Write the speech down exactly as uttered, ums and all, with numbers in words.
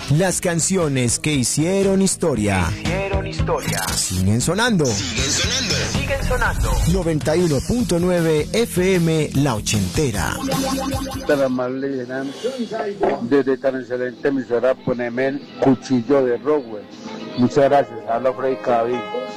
Las canciones que hicieron historia. Hicieron historia. Siguen sonando. Siguen sonando. Siguen sonando. noventa y uno punto nueve F M La Ochentera. Para Marlena, desde tan excelente emisora, poneme el cuchillo de Rowell. Muchas gracias. Habla Freddy Cavi.